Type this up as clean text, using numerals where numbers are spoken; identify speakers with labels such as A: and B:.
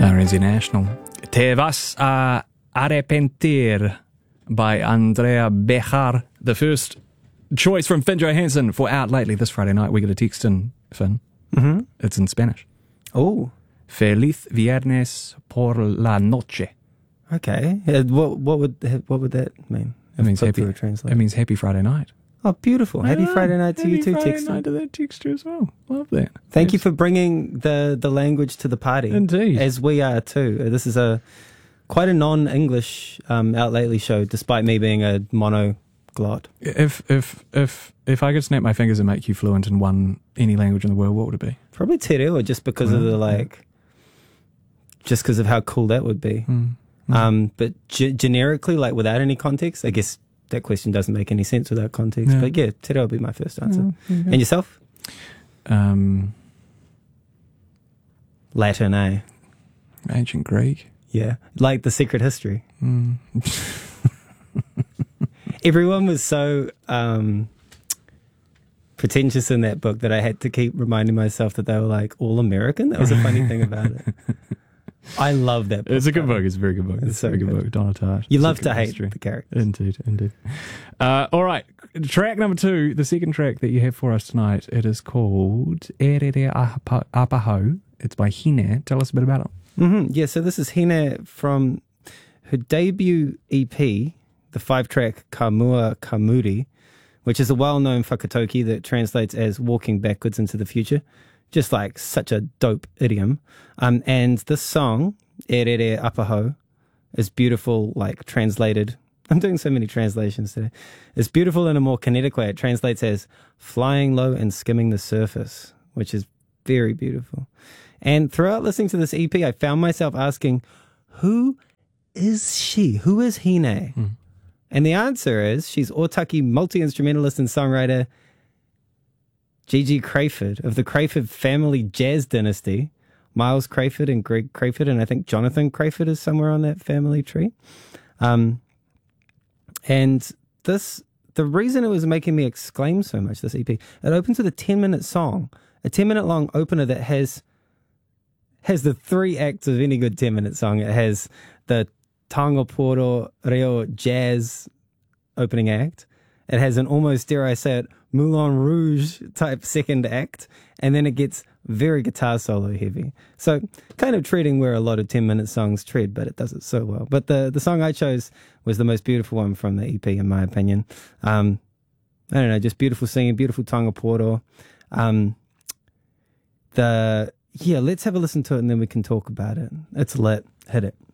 A: RNZ National. Te vas a arrepentir by Andrea Bejar. The first choice from Finn Johansson for Out Lately this Friday night. We get a text in, Finn.
B: Mm-hmm.
A: It's in Spanish.
B: Oh.
A: Feliz viernes por la noche.
B: Okay. What would that mean?
A: It means
B: Put
A: happy.
B: through a translator.
A: It means happy Friday night.
B: Oh, beautiful. Happy Friday night to you too,
A: Happy Friday
B: Texter.
A: night to that texter as well. Love that.
B: Thank you for bringing the language to the party.
A: Indeed.
B: As we are too. This is quite a non-English Out Lately show, despite me being a monoglot.
A: If I could snap my fingers and make you fluent in any language in the world, what would it be?
B: Probably Te Reo, just because of just because of how cool that would be. But generically, like without any context, I guess that question doesn't make any sense without context.
A: Yeah.
B: But yeah, Te Reo would be my first answer.
A: And
B: And yourself? Latin, eh?
A: Ancient Greek.
B: Yeah, like the secret history. Everyone was so pretentious in that book that I had to keep reminding myself that they were like all American. That was a funny thing about it. I love that book.
A: It's a good book. It's a very good book. It's a very good book. Donna Tartt.
B: You love to
A: Secret
B: hate
A: History.
B: the characters.
A: Indeed. All right. Track number 2, the second track that you have for us tonight, it is called Erere Apaho. It's by Hine. Tell us a bit about it.
B: Mm-hmm. Yeah, so this is Hine from her debut EP, the 5-track Kamua Kamuri, which is a well-known whakatoki that translates as walking backwards into the future. Just like such a dope idiom. And this song, Erere Apaho, is beautiful, like translated. I'm doing so many translations today. It's beautiful in a more kinetic way. It translates as flying low and skimming the surface, which is very beautiful. And throughout listening to this EP, I found myself asking, who is she? Who is Hine? And the answer is she's Otaki multi-instrumentalist and songwriter Gigi Crayford of the Crayford family jazz dynasty. Miles Crayford and Greg Crayford, and I think Jonathan Crayford is somewhere on that family tree. And the reason it was making me exclaim so much, this EP, it opens with a 10-minute song, a 10-minute long opener that has the 3 acts of any good 10-minute song. It has the Tangoporo Reo jazz opening act. It has an almost, dare I say it, Moulin Rouge type second act, and then it gets very guitar solo heavy. So kind of treading where a lot of 10-minute songs tread, but it does it so well. But the song I chose was the most beautiful one from the EP, in my opinion. I don't know, just beautiful singing, beautiful Tangoporo. Let's have a listen to it and then we can talk about it. It's lit. Hit it.